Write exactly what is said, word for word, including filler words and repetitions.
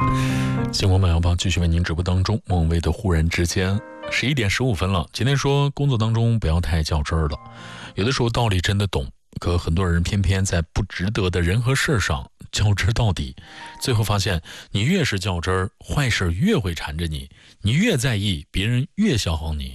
新闻慢摇报继续为您直播当中，孟薇的忽然之间，十一点十五分了。今天说工作当中不要太较真儿了，有的时候道理真的懂，可很多人偏偏在不值得的人和事上较真到底，最后发现你越是较真儿，坏事越会缠着你，你越在意，别人越消耗你。